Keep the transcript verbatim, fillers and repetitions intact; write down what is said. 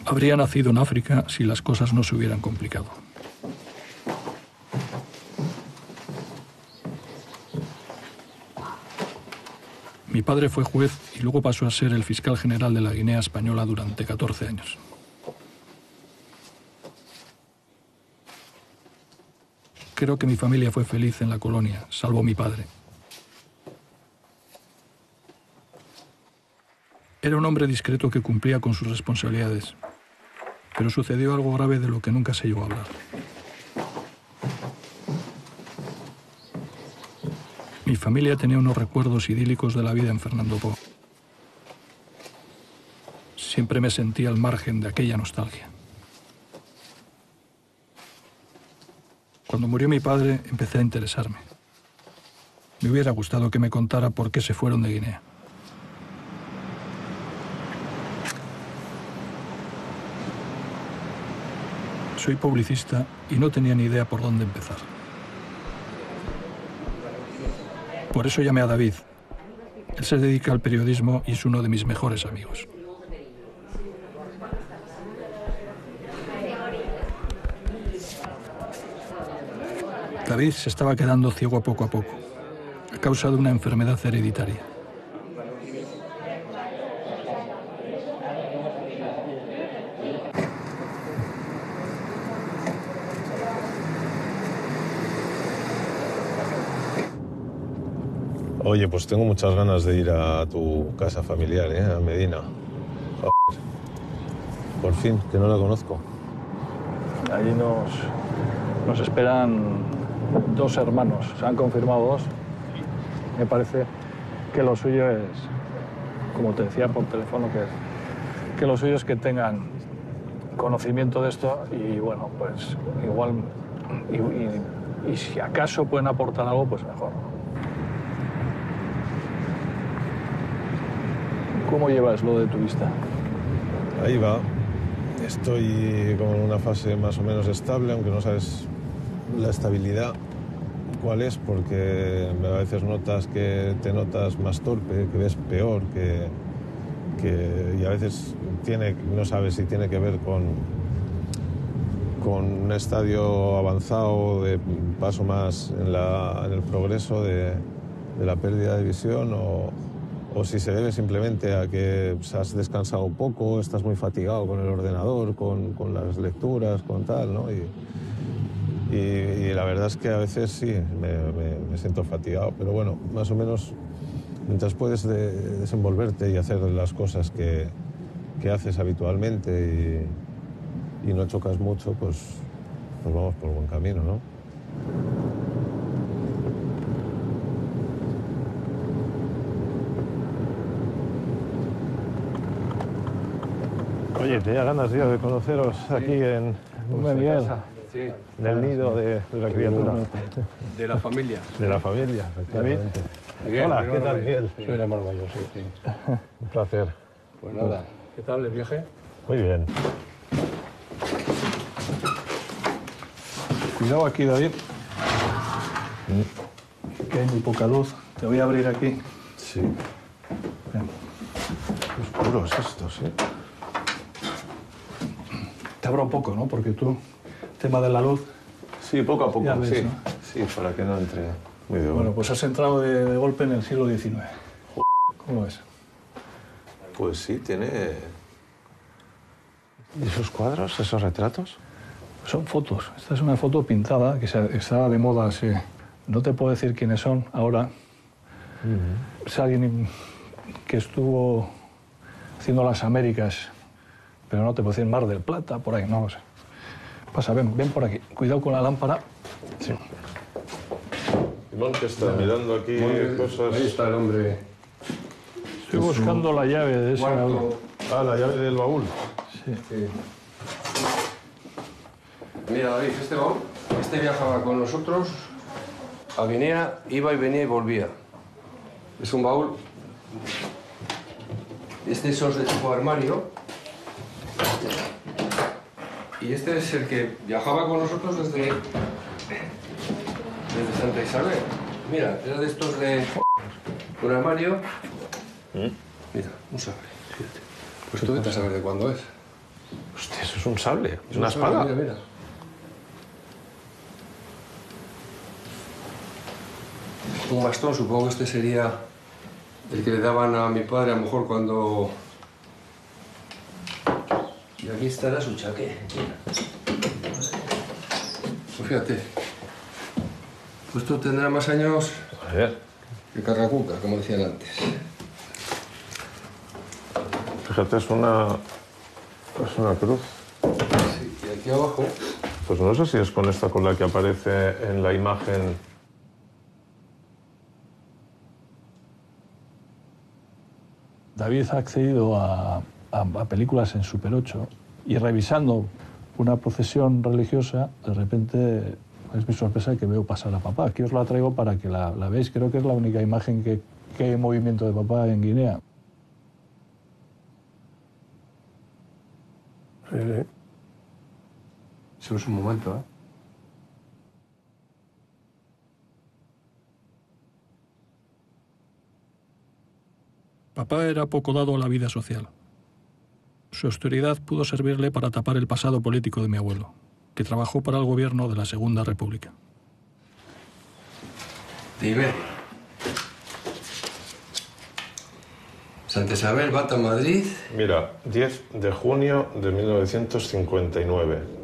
Habría nacido en África si las cosas no se hubieran complicado. Mi padre fue juez y luego pasó a ser el fiscal general de la Guinea Española durante catorce años. Creo que mi familia fue feliz en la colonia, salvo mi padre. Era un hombre discreto que cumplía con sus responsabilidades, pero sucedió algo grave de lo que nunca se llegó a hablar. Mi familia tenía unos recuerdos idílicos de la vida en Fernando Poo. Siempre me sentía al margen de aquella nostalgia. Cuando murió mi padre, empecé a interesarme. Me hubiera gustado que me contara por qué se fueron de Guinea. Soy publicista y no tenía ni idea por dónde empezar. Por eso llamé a David. Él se dedica al periodismo y es uno de mis mejores amigos. David se estaba quedando ciego poco a poco, a causa de una enfermedad hereditaria. Oye, pues tengo muchas ganas de ir a tu casa familiar, ¿eh? A Medina. Joder. Por fin, que no la conozco. Allí nos, nos esperan dos hermanos. Se han confirmado dos. Me parece que lo suyo es, como te decía por teléfono, que, que lo suyo es que tengan conocimiento de esto y, bueno, pues igual, y, y, y si acaso pueden aportar algo, pues mejor. ¿Cómo llevas lo de tu vista? Ahí va. Estoy como en una fase más o menos estable, aunque no sabes la estabilidad cuál es, porque a veces notas que te notas más torpe, que ves peor, que, que, y a veces tiene, no sabes si tiene que ver con, con un estadio avanzado de paso más en, la, en el progreso de, de la pérdida de visión o... o si se debe simplemente a que has descansado poco, estás muy fatigado con el ordenador, con, con las lecturas, con tal, ¿no? Y, y, y la verdad es que a veces sí, me, me, me siento fatigado, pero bueno, más o menos, mientras puedes de, desenvolverte y hacer las cosas que, que haces habitualmente y, y no chocas mucho, pues, pues vamos por buen camino, ¿no? Oye, tenía ganas, tío, de conoceros sí. aquí en Miguel, sí. en el nido de, de la criatura. De la familia. De la familia, efectivamente. Miguel, hola, ¿qué tal, Miguel? Sí. Soy el hermano mayor, sí, sí. Un placer. Pues nada, ¿qué tal el viaje? Muy bien. Cuidado aquí, David. Mm. Que hay muy poca luz. Te voy a abrir aquí. Sí. Bien. Qué oscuro es esto, sí. Te abro un poco, ¿no? Porque tú, tema de la luz... Sí, poco a poco, ves, sí. ¿no? Sí, para que no entre muy de Bueno, pues has entrado de, de golpe en el siglo diecinueve. ¿Cómo lo ves? Pues sí, tiene... ¿Y esos cuadros, esos retratos? Son fotos. Esta es una foto pintada que se, está de moda. Sí. No te puedo decir quiénes son ahora. Uh-huh. Es alguien que estuvo haciendo las Américas... pero no te puedo decir Mar del Plata, por ahí, no lo sé. Pasa, ven, ven por aquí. Cuidado con la lámpara. Sí. Simón, que está ya. mirando aquí Muy cosas... Ahí está el hombre. Estoy buscando su... la llave de ese baúl. Ah, la llave del baúl. Sí. sí. Mira, David, este baúl, este viajaba con nosotros a Guinea, iba y venía y volvía. Es un baúl... Este es de tipo armario. Y este es el que viajaba con nosotros desde, desde Santa Isabel. Mira, era de estos de un armario. ¿Mm? Mira, un sable, fíjate. Pues tú vete a saber de cuándo es. Hostia, eso es un sable, es una Un sable, espada. Mira, mira. Un bastón, supongo que este sería el que le daban a mi padre a lo mejor cuando... Y aquí estará su chaqué. Pues fíjate. Pues esto tendrá más años A ver, que Carracuca, como decían antes. fíjate, es una, es una cruz. Sí, y aquí abajo... Pues no sé si es con esta con la que aparece en la imagen. David ha accedido a, a, a películas en Super ocho y revisando una procesión religiosa, de repente es mi sorpresa que veo pasar a papá. Aquí os la traigo para que la, la veáis. Creo que es la única imagen que, que hay movimiento de papá en Guinea. Sí, sí. Eso es un momento, ¿eh? Papá era poco dado a la vida social. Su austeridad pudo servirle para tapar el pasado político de mi abuelo, que trabajó para el gobierno de la Segunda República. De Iberia. Santa Isabel, Bata, Madrid. Mira, diez de junio de mil novecientos cincuenta y nueve.